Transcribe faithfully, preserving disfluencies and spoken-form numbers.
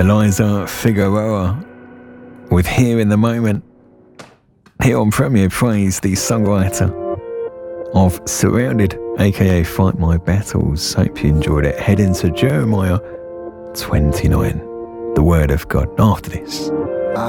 Eliza Figueroa with Here in the Moment. Here on Premier Praise, the songwriter of Surrounded, aka Fight My Battles. Hope you enjoyed it. Head into Jeremiah twenty-nine, the Word of God, after this.